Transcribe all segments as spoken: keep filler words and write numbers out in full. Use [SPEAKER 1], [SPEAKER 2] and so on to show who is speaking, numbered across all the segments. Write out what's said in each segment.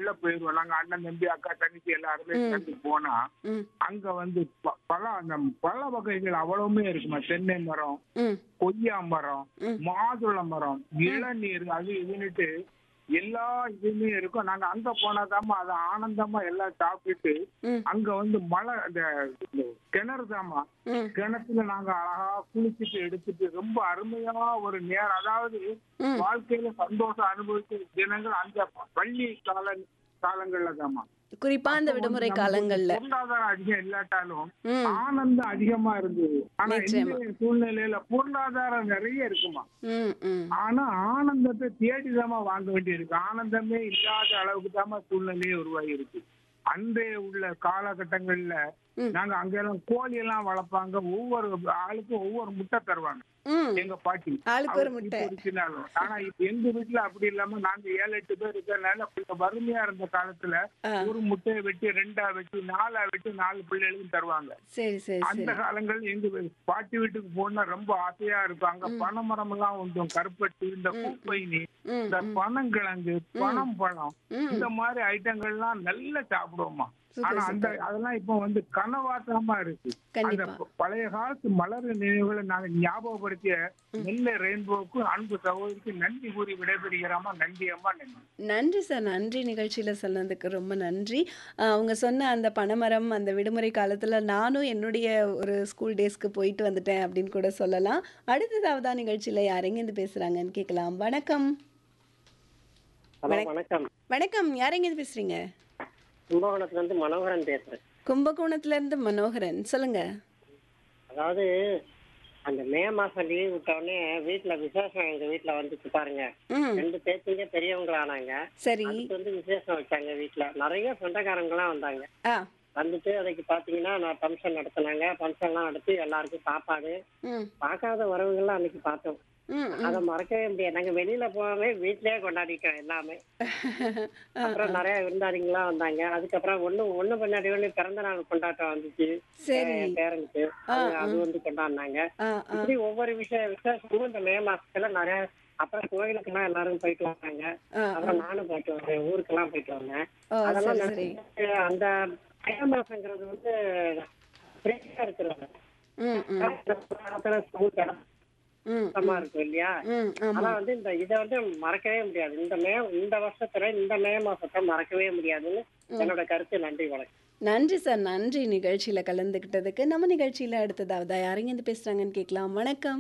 [SPEAKER 1] உள்ள போயிருவோம். நாங்க அண்ணன் தம்பி அக்கா தங்கச்சி எல்லாருமே
[SPEAKER 2] ம்.
[SPEAKER 1] சேர்ந்து போனா
[SPEAKER 2] ம்.
[SPEAKER 1] அங்க வந்து ப- பழ அந்த பழ வகைகள் அவ்வளவுமே இருக்குமா. தென்னை மரம்,
[SPEAKER 2] ம்.
[SPEAKER 1] கொய்யா மரம்,
[SPEAKER 2] ம்.
[SPEAKER 1] மாதுளை மரம், இளநீர், அது இதுன்னுட்டு எல்லா இதுவுமே இருக்கும். நாங்க அங்க போனாதாம்மா அதை ஆனந்தமா எல்லாம் சாப்பிட்டுட்டு
[SPEAKER 2] ம்.
[SPEAKER 1] அங்க வந்து மழை அந்த கிணறு தாம்மா.
[SPEAKER 2] ம்.
[SPEAKER 1] கிணத்துல நாங்க அழகா குளிச்சுட்டு எடுத்துட்டு ரொம்ப அருமையா ஒரு நேரம், அதாவது
[SPEAKER 2] ம்.
[SPEAKER 1] வாழ்க்கையில சந்தோஷம் அனுபவிச்ச தினங்கள் அந்த பள்ளி கால காலங்கள்ல தாம்மா.
[SPEAKER 2] குறிப்பா அந்த
[SPEAKER 1] அப்ப வந்து
[SPEAKER 2] விடுமுறை
[SPEAKER 1] நமக்கு
[SPEAKER 2] காலங்கள்ல.
[SPEAKER 1] பொருளாதாரம் அதிகம் இல்லாட்டாலும்
[SPEAKER 2] ம்.
[SPEAKER 1] ஆனந்தம் அதிகமா இருந்தது. ஆனா
[SPEAKER 2] நிச்சயமா.
[SPEAKER 1] இன்றைய சூழ்நிலையில பொருளாதாரம் நிறைய இருக்குமா.
[SPEAKER 2] ம். ம்.
[SPEAKER 1] ஆனா ஆனந்தத்தை தேடிதாம்மா வாங்க வேண்டியிருக்கு. ஆனந்தமே இல்லாத அளவுக்கு தாம்மா சூழ்நிலையே உருவாகி இருக்கு. அன்றைய உள்ள காலகட்டங்கள்ல
[SPEAKER 2] ம்.
[SPEAKER 1] நாங்க அங்கெல்லாம் கோழி எல்லாம் வளர்ப்பாங்க. ஒவ்வொரு ஆளுக்கும் ஒவ்வொரு முட்டை தருவாங்க
[SPEAKER 2] ம்.
[SPEAKER 1] எங்க பாட்டி.
[SPEAKER 2] ஆளுக்கு ஒரு
[SPEAKER 1] அவர்
[SPEAKER 2] முட்டை.
[SPEAKER 1] பொறுத்தினாலும். ஆனா இப்ப எங்க வீட்டுல அப்படி இல்லாம நாங்க ஏழு எட்டு பேர் இருக்கிறதுனால கொஞ்சம் வறுமையா இருந்த காலத்துல
[SPEAKER 2] ஆ.
[SPEAKER 1] ஒரு முட்டையை வெட்டி ரெண்டா வெட்டி நாலா வெட்டி நாலு பிள்ளைகளுக்கும் தருவாங்க.
[SPEAKER 2] சரி சரி
[SPEAKER 1] அந்த
[SPEAKER 2] சரி.
[SPEAKER 1] காலங்கள் எங்க வீ- பாட்டி வீட்டுக்கு போனா ரொம்ப ஆசையா இருக்கும். அங்க
[SPEAKER 2] ம்.
[SPEAKER 1] பனை மரம் எல்லாம் உண்டு. கருப்பட்டி, இந்த
[SPEAKER 2] ம். ம்.
[SPEAKER 1] பூப்பைனி,
[SPEAKER 2] ம்.
[SPEAKER 1] இந்த
[SPEAKER 2] ம்.
[SPEAKER 1] பனங்கிழங்கு,
[SPEAKER 2] ம்.
[SPEAKER 1] பனம் பழம்,
[SPEAKER 2] ம்.
[SPEAKER 1] இந்த மாதிரி ஐட்டங்கள்லாம் நல்லா சாப்பிடுவோமா. ஆனா
[SPEAKER 2] சூப்பர்
[SPEAKER 1] அந்த
[SPEAKER 2] சூப்பர்.
[SPEAKER 1] அதெல்லாம் இப்ப வந்து கனவாட்டமா இருக்கு. அந்த
[SPEAKER 2] கண்டிப்பா.
[SPEAKER 1] ப- பழைய காலத்து மலர் நினைவுகளை நாங்க ஞாபகப்படுத்திய
[SPEAKER 2] ம்.
[SPEAKER 1] நெல்லை ரெயின்போவுக்கு அன்பு சகோதரிக்கு நன்றி கூறி விடைபெறுகிறாமா. நன்றி அம்மா, நன்றி.
[SPEAKER 2] நன்றி சார். நன்றி நிகழ்ச்சியில சொன்னதுக்கு ரொம்ப நன்றி. அ அவங்க சொன்ன அந்த பனைமரம், அந்த விடுமுறை காலத்துல நானும் என்னுடைய ஒரு ஸ்கூல் டேஸ்க்கு போயிட்டு வந்துட்டேன் அப்படின்னு கூட சொல்லலாம். அடுத்ததாவதா நிகழ்ச்சியில யார் எங்கேருந்து பேசுறாங்கன்னு கேட்கலாம். வணக்கம்.
[SPEAKER 3] ஹலோ
[SPEAKER 2] வணக்
[SPEAKER 3] வணக்கம்.
[SPEAKER 2] வணக்கம். யார் எங்கேருந்து பேசுறீங்க?
[SPEAKER 3] கும்பகோணத்துல இருந்து மனோகரன் பேசுறேன்.
[SPEAKER 2] கும்பகோணத்துல இருந்து மனோகரன். சொல்லுங்க.
[SPEAKER 3] அதாவது அந்த மே மாசம் லீவ் விட்ட உடனே வீட்டுல விசேஷம் எங்க வீட்டுல வந்துச்சு பாருங்க.
[SPEAKER 2] ம்.
[SPEAKER 3] ரெண்டு பேர்த்துங்க பெரியவங்க ஆனாங்க.
[SPEAKER 2] சரி.
[SPEAKER 3] அதுக்கு வந்து விசேஷம் வச்சாங்க வீட்டுல. நிறைய சொந்தக்காரங்க எல்லாம் வந்தாங்க.
[SPEAKER 2] ஆ.
[SPEAKER 3] வந்துட்டு அதுக்கு பாத்தீங்கன்னா நான் ஃபங்க்ஷன் நடத்தினாங்க. ஃபங்க்ஷன் எல்லாம் நடத்தி எல்லாருக்கும் சாப்பாடு.
[SPEAKER 2] ம்.
[SPEAKER 3] பார்க்காத உறவுகள் எல்லாம் அன்னைக்கு பார்த்தோம்.
[SPEAKER 2] ம்.
[SPEAKER 3] அதை
[SPEAKER 2] ம்.
[SPEAKER 3] மறக்கவே முடியாது. நாங்க வெளியில போகாம வீட்லயே கொண்டாடிட்டோம் எல்லாமே.
[SPEAKER 2] ஆ,
[SPEAKER 3] அப்புறம்
[SPEAKER 2] ஆ.
[SPEAKER 3] நிறைய விருந்தாளிங்களாம் வந்தாங்க. அதுக்கப்புறம் ஒண்ணு ஒண்ணு பின்னாடி ஒண்ணு பிறந்த நாள் கொண்டாட்டம் வந்துச்சு.
[SPEAKER 2] சரி.
[SPEAKER 3] என் பேரனுக்கு
[SPEAKER 2] ஆ,
[SPEAKER 3] அவங்க
[SPEAKER 2] ஆ.
[SPEAKER 3] அது வந்து கொண்டாடினாங்க.
[SPEAKER 2] ஆ, ஆ.
[SPEAKER 3] இப்படி ஒவ்வொரு விஷய விசேஷமும் இந்த மே மாசத்துல நிறைய. அப்புறம் கோயிலுக்கெல்லாம் எல்லாரும் போயிட்டு வந்தாங்க.
[SPEAKER 2] ஆ, ஆ.
[SPEAKER 3] அப்புறம் நானும் போயிட்டு வந்தேன். ஊருக்கெல்லாம் போயிட்டு வந்தேன்.
[SPEAKER 2] ஓ,
[SPEAKER 3] அதெல்லாம்
[SPEAKER 2] சரி சரி.
[SPEAKER 3] நினைச்சு அந்த மே மாசங்கிறது வந்து ஃப்ரீயா இருக்கிறது.
[SPEAKER 2] ம். ம்.
[SPEAKER 3] காலத்துல ஸ்கூல்
[SPEAKER 2] ம்.
[SPEAKER 3] கஷ்டமா
[SPEAKER 2] ம்.
[SPEAKER 3] இருக்கும் இல்லையா.
[SPEAKER 2] ம். ஆமா.
[SPEAKER 3] ஆனா வந்து இந்த இதை வந்து மறக்கவே முடியாது. இந்த மே இந்த வருஷத்துல இந்த மே மாசத்தை மறக்கவே முடியாதுன்னு
[SPEAKER 2] ம்.
[SPEAKER 3] என்னோட கருத்து. நன்றி, வணக்கம்.
[SPEAKER 2] நன்றி சார். நன்றி நிகழ்ச்சியில கலந்துக்கிட்டதுக்கு. நம்ம நிகழ்ச்சியில அடுத்ததாவதா யார் எங்கேருந்து பேசுறாங்கன்னு கேட்கலாம். வணக்கம்.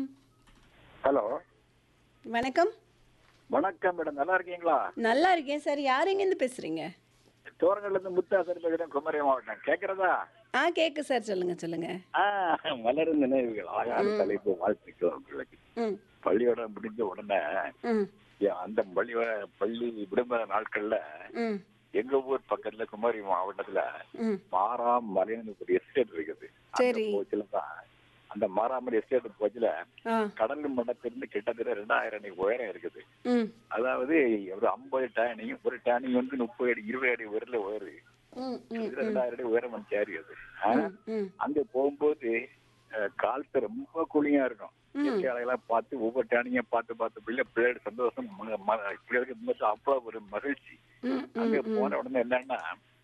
[SPEAKER 4] ஹலோ
[SPEAKER 2] வணக்கம்.
[SPEAKER 4] வணக்கம் மேடம், நல்லா இருக்கீங்களா?
[SPEAKER 2] நல்லா இருக்கேன் சார். யார் எங்கேருந்து பேசுறீங்க?
[SPEAKER 4] தோரங்கள்ல இருந்து முத்தாசர் பேசுறேன், குமரி மாவட்டம். கேக்குறதா?
[SPEAKER 2] ஆ, கேக்கு சார். சொல்லுங்க சொல்லுங்க.
[SPEAKER 4] ஆ, மலரும் நினைவுகள், அழகான
[SPEAKER 2] ம்.
[SPEAKER 4] தலைப்பு. வாழ்த்துக்கள் உங்களுக்கு.
[SPEAKER 2] ம்.
[SPEAKER 4] பள்ளியோட முடிஞ்ச உடனே
[SPEAKER 2] ம்.
[SPEAKER 4] ஏ- அந்த பள்ளி பள்ளி விடுமுறை நாட்கள்ல
[SPEAKER 2] ம்.
[SPEAKER 4] எங்க ஊர் பக்கத்துல குமரி மாவட்டத்துல
[SPEAKER 2] ம்.
[SPEAKER 4] மாராமலைன்னு ஒரு எஸ்டேட் இருக்குது. அந்த
[SPEAKER 2] சரி.
[SPEAKER 4] போச்சுல தான் அந்த மாராமலை எஸ்டேட் போச்சுல
[SPEAKER 2] ஆ.
[SPEAKER 4] கடல் மட்டத்திலிருந்து கிட்டத்தட்ட ரெண்டாயிரம் அடி உயரம் இருக்குது.
[SPEAKER 2] ம்.
[SPEAKER 4] அதாவது ஒரு ஐம்பது டேனிங், ஒரு டேனிங் வந்து முப்பது அடி இருபது அடி உயரல உயருது.
[SPEAKER 2] ம். ம். ம்.
[SPEAKER 4] ரெண்டாயிரம் அடி உயரம் வந்து சேரி அது. ஆ,
[SPEAKER 2] ம். ம்.
[SPEAKER 4] அங்க போகும்போது அஹ், காலத்து ரொம்ப கூலிங்கா இருக்கும்.
[SPEAKER 2] ம்.
[SPEAKER 4] இயற்கை அலையெல்லாம் பார்த்து ஒவ்வொரு டேனிங்க பார்த்து பார்த்து பிள்ளை பிள்ளையோட சந்தோஷம் ம- ம- பிள்ளைகளுக்கு முன்னாடி அவ்வளவு ஒரு மகிழ்ச்சி.
[SPEAKER 2] ம்.
[SPEAKER 4] அங்க
[SPEAKER 2] ம். ம்.
[SPEAKER 4] போன உடனே என்னன்னா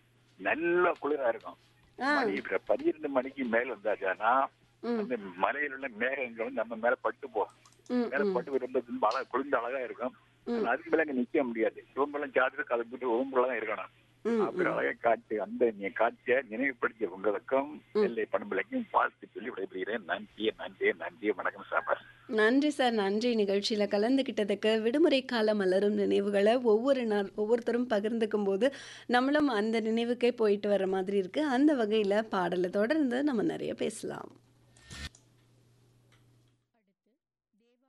[SPEAKER 4] நல்ல குளிரா இருக்கும்.
[SPEAKER 2] ஆ.
[SPEAKER 4] மணி இப்ப பன்னிரெண்டு மணிக்கு மேல வந்தாச்சானா
[SPEAKER 2] ம்.
[SPEAKER 4] அந்த மலையில உள்ள மேகங்கள் வந்து நம்ம மேல பட்டு போகும்.
[SPEAKER 2] ம்.
[SPEAKER 4] மேல
[SPEAKER 2] ம்.
[SPEAKER 4] பட்டு வரும்போது அழகா குளிர்ந்து அழகா இருக்கும்.
[SPEAKER 2] ம்.
[SPEAKER 4] ஆனா அதுக்கு மேல அங்க நிக்க முடியாது. ரூம்பெல்லாம் சார்ஜ் அதை போட்டு ரூம்புல தான் இருக்கணும்.
[SPEAKER 2] ம்.
[SPEAKER 4] அப்படி
[SPEAKER 2] ம்.
[SPEAKER 4] அழகா காட்சி அந்த நீ காட்சியை நினைவுபடுத்திய உங்களுக்கும்
[SPEAKER 2] ம்.
[SPEAKER 4] நெல்லை பண்பலைக்கும் வாழ்த்து சொல்லி விடைபெறுகிறேன். நன்றி நன்றி நன்றி. வணக்கம் சார்.
[SPEAKER 2] நன்றி சார். நன்றி நிகழ்ச்சியில கலந்துக்கிட்டதுக்கு. விடுமுறை கால மலரும் நினைவுகளை ஒவ்வொரு நாள் ஒவ்வொருத்தரும் பகிர்ந்துக்கும் போது நம்மளும் அந்த நினைவுக்கே போயிட்டு வர மாதிரி இருக்கு. அந்த வகையில பாடலை தொடர்ந்து நம்ம நிறைய பேசலாம்.